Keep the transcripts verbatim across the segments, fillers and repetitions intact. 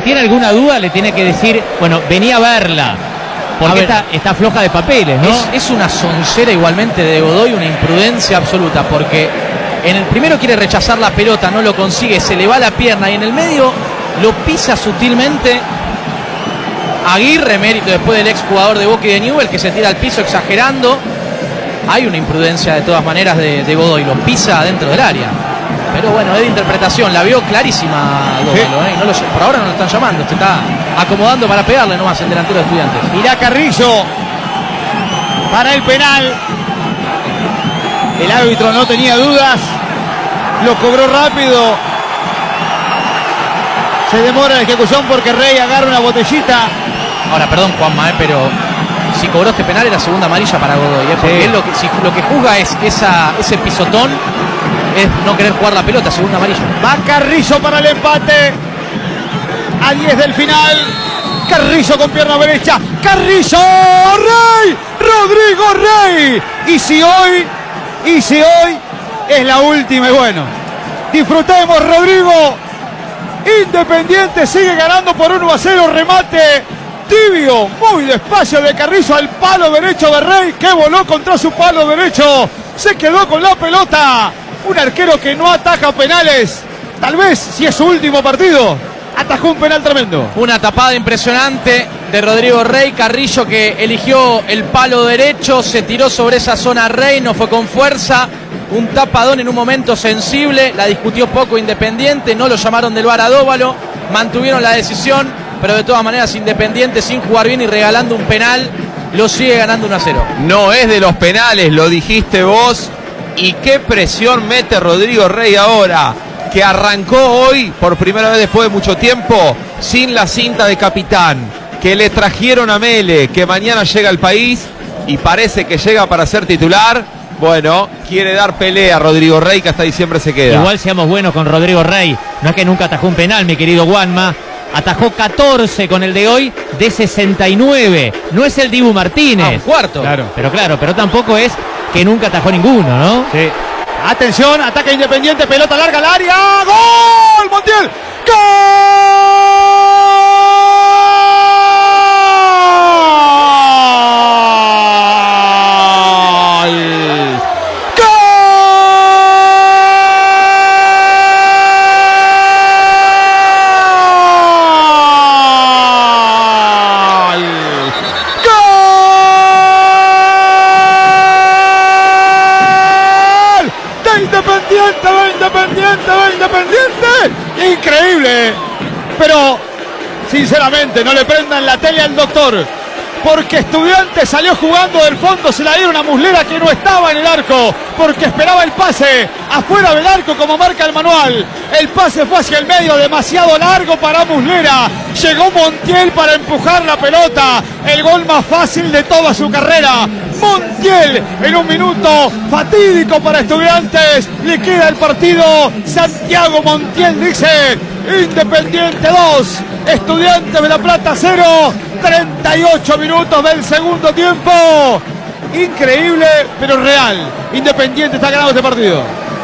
tiene alguna duda le tiene que decir, bueno, venía a verla. Porque está, está floja de papeles, ¿no? Es, es una soncera igualmente de Godoy, una imprudencia absoluta, porque en el primero quiere rechazar la pelota, no lo consigue, se le va la pierna y en el medio lo pisa sutilmente Aguirre, mérito después del ex jugador de Boca y de Newell's, que se tira al piso exagerando. Hay una imprudencia de todas maneras de, de Godoy, lo pisa dentro del área. Pero bueno, es de interpretación, la vio clarísima Godoy, ¿eh? No lo, por ahora no lo están llamando, se está acomodando para pegarle nomás el delantero de Estudiantes. Irá Carrillo para el penal. El árbitro no tenía dudas, lo cobró rápido. Se demora la ejecución porque Rey agarra una botellita. Ahora, perdón Juanma, ¿eh? pero si cobró este penal era segunda amarilla para Godoy, ¿eh? porque sí. él lo que, si, lo que juzga es esa, ese pisotón, es no querer jugar la pelota, segunda amarilla. Va Carrillo para el empate a diez del final. Carrillo con pierna derecha. Carrillo, Rey, Rodrigo Rey. Y si hoy, y si hoy es la última, y bueno, disfrutemos, Rodrigo. Independiente sigue ganando por uno a cero, remate tibio, muy despacio de Carrillo al palo derecho de Rey, que voló contra su palo derecho, se quedó con la pelota. Un arquero que no ataja penales, tal vez si es su último partido, atajó un penal tremendo. Una tapada impresionante de Rodrigo Rey. Carrillo, que eligió el palo derecho, se tiró sobre esa zona Rey, no fue con fuerza. Un tapadón en un momento sensible, la discutió poco Independiente, no lo llamaron del V A R a Dóvalo, mantuvieron la decisión, pero de todas maneras Independiente, sin jugar bien y regalando un penal, lo sigue ganando uno a cero. No es de los penales, lo dijiste vos. Y qué presión mete Rodrigo Rey ahora, que arrancó hoy por primera vez después de mucho tiempo sin la cinta de capitán, que le trajeron a Mele, que mañana llega al país y parece que llega para ser titular. Bueno, quiere dar pelea a Rodrigo Rey, que hasta diciembre se queda. Igual seamos buenos con Rodrigo Rey, no es que nunca atajó un penal, mi querido Juanma. Atajó catorce con el de hoy de sesenta y nueve. No es el Dibu Martínez. Ah, un cuarto. Claro, pero claro, pero tampoco es que nunca atajó ninguno, ¿no? Sí. Atención, ataca Independiente, pelota larga al área. ¡Gol! Montiel. ¡Gol! Independiente, va Independiente, va Independiente. Increíble. Pero, sinceramente, no le prendan la tele al doctor. Porque Estudiantes salió jugando del fondo, se la dieron a Muslera, que no estaba en el arco, porque esperaba el pase afuera del arco como marca el manual. El pase fue hacia el medio, demasiado largo para Muslera. Llegó Montiel para empujar la pelota. El gol más fácil de toda su carrera. Montiel en un minuto fatídico para Estudiantes. Le queda el partido. Santiago Montiel dice: Independiente dos, Estudiantes de La Plata cero. treinta y ocho minutos del segundo tiempo. Increíble, pero real. Independiente está ganando este partido.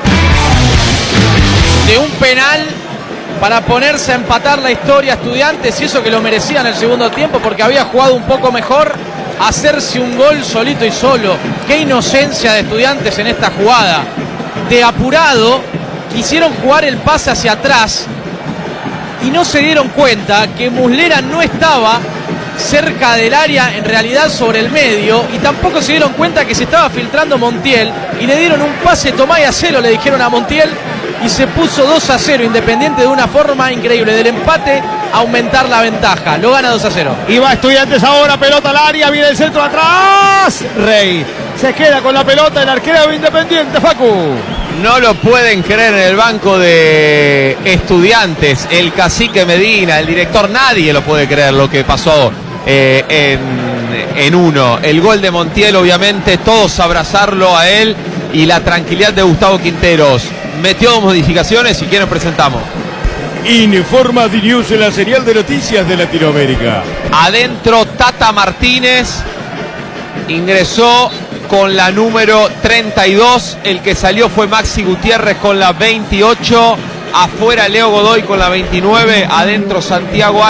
De un penal para ponerse a empatar la historia Estudiantes, y eso que lo merecía en el segundo tiempo porque había jugado un poco mejor. Hacerse un gol solito y solo. Qué inocencia de Estudiantes en esta jugada. De apurado, quisieron jugar el pase hacia atrás y no se dieron cuenta que Muslera no estaba cerca del área, en realidad sobre el medio, y tampoco se dieron cuenta que se estaba filtrando Montiel y le dieron un pase tomá y hacelo, le dijeron a Montiel, y se puso dos a cero Independiente de una forma increíble. Del empate aumentar la ventaja, lo gana dos a cero. Y va Estudiantes ahora, pelota al área, viene el centro atrás. Rey se queda con la pelota, el arquero de Independiente, Facu. No lo pueden creer en el banco de Estudiantes, el cacique Medina, el director, nadie lo puede creer lo que pasó eh, en, en uno. El gol de Montiel, obviamente, todos abrazarlo a él, y la tranquilidad de Gustavo Quinteros. Metió dos modificaciones y ¿quién nos presentamos? Informa D-News en la serial de noticias de Latinoamérica. Adentro Tata Martínez, ingresó con la número treinta y dos, el que salió fue Maxi Gutiérrez con la veintiocho, afuera Leo Godoy con la veintinueve, adentro Santiago